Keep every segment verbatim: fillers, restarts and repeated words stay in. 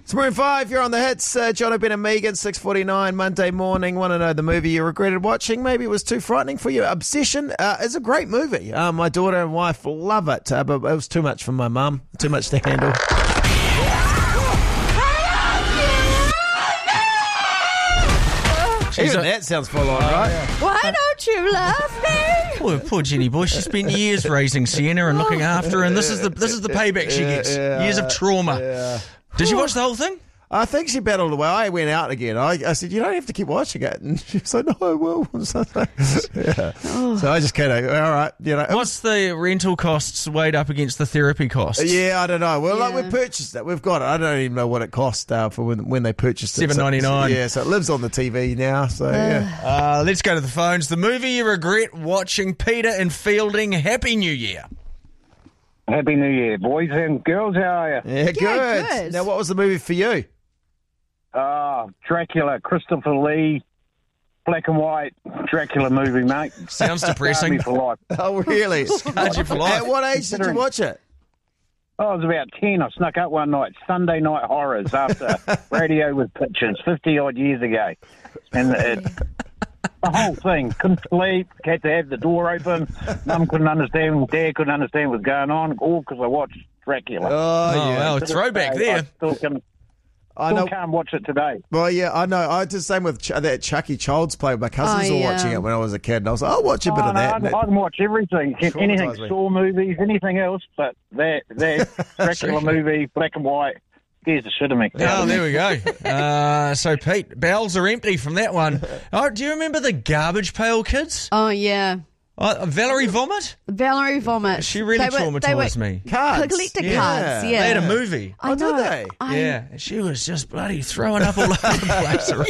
It's Maroon five, you're on the hits. Uh, John O'Brien and Megan, six forty-nine, Monday morning. Want to know the movie you regretted watching? Maybe it was too frightening for you. Obsession uh, is a great movie. Uh, my daughter and wife love it, uh, but it was too much for my mum, too much to handle. Even a- that sounds full on, right? Why don't you love me? Poor, poor Jenny boy. She spent years raising Sienna and looking after her, and this is the this is the payback she gets. Yeah, Years of trauma. Yeah. Did you watch the whole thing? I think she battled away. I went out again. I, I said, you don't have to keep watching it. And she was like, no, I will. So, yeah. so I just kind of, all right. You know, What's the rental costs weighed up against the therapy costs? Yeah, I don't know. Well, like Yeah. we purchased it. We've got it. I don't even know what it cost uh, for when when they purchased it. seven ninety-nine. So, yeah, so it lives on the T V now. So, yeah. Uh, let's go to the phones. The movie you regret watching. Peter and Fielding. Happy New Year. Happy New Year, boys and girls. How are you? Yeah, good. good. Now, what was the movie for you? Ah, Dracula, Christopher Lee, black and white Dracula movie, mate. Sounds Scarred depressing. me for life. Oh, really? Scarred you for life. At what age did you watch it? I was about ten. I snuck up one night, Sunday Night Horrors, after Radio with Pictures, fifty-odd years ago. And it, the whole thing, couldn't sleep, had to have the door open. Mum couldn't understand, Dad couldn't understand what was going on, all because I watched Dracula. Oh, Oh, yeah. well, To this throwback day, there. I still, can, I still know. can't watch it today. Well, yeah, I know. I did the same with Ch- that Chucky Child's Play. My cousins Oh, were yeah. watching it when I was a kid, and I was like, I'll watch a bit Oh, of no, that. I, And can, it- I can watch everything, Traumatised anything, me. Saw movies, anything else, but that that Dracula movie, black and white, scares the shit of me. Oh, there we go. Uh, so, Pete, bowels are empty from that one. Oh, do you remember the Garbage Pail Kids? Oh, yeah. Uh, Valerie Vomit? Valerie Vomit. She really They were- they traumatised were me. Cards. Collector Yeah. cards, yeah. They had a movie. I Oh, did know. they? I- Yeah, she was just bloody throwing up all over the place. It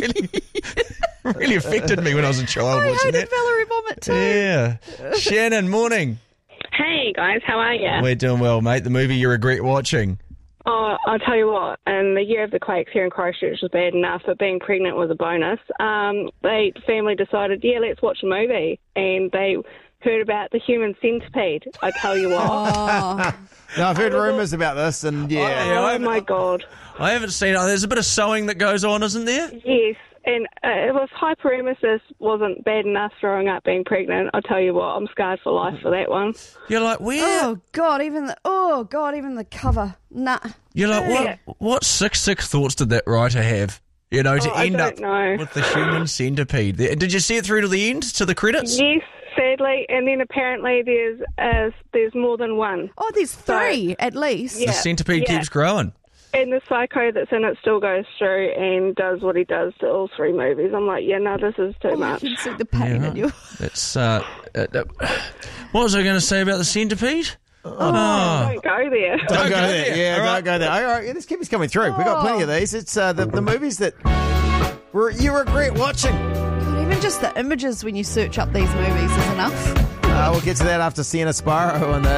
really, really affected me when I was a child I watching hated that. Valerie Vomit too. Yeah. Shannon, morning. Hey guys, how are you? We're doing well, mate. The movie you regret watching. Oh, I'll tell you what, and the year of the quakes here in Christchurch was bad enough, but being pregnant was a bonus. Um, they the family decided, yeah, let's watch a movie, and they heard about the human centipede. I tell you what. Oh, No, I've heard rumours about this, and yeah. Yeah, I Oh my God. I haven't seen it. There's a bit of sewing that goes on, isn't there? Yes, and uh, if hyperemesis wasn't bad enough throwing up being pregnant, I'll tell you what, I'm scarred for life for that one. You're like, where? oh God! Even the oh God! Even the cover. Nah. You're like, Yeah. what? What sick, sick thoughts did that writer have? You know, to Oh, I end don't up know. with the human centipede. There- Did you see it through to the end, to the credits? Yes, sadly, and then apparently there's uh, there's more than one. Oh, there's three at least. The Yeah. centipede yeah. keeps growing. And the psycho that's in it still goes through and does what he does to all three movies. I'm like, yeah, no, this is too Oh, much. you can see the pain in you. It's uh, uh, uh, what was I going to say about the centipede? Don't go there. Don't, go, go there. there. Yeah, All don't right. go there. All right, yeah, this keeps coming through. We've got plenty of these. It's uh, the, the movies that were, you regret watching. God, even just the images when you search up these movies is enough. Uh, we'll get to that after Sienna Sparrow and the